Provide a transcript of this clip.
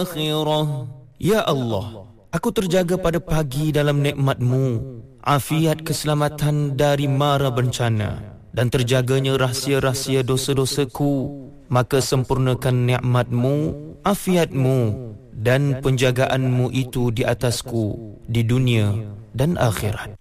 akhirah. Ya Allah, aku terjaga pada pagi dalam nikmat-Mu, afiat keselamatan dari mara bencana, dan terjaganya rahsia-rahsia dosa-dosaku. Maka sempurnakan nikmat-Mu, afiat-Mu dan penjagaan-Mu itu di atasku di dunia dan akhirat.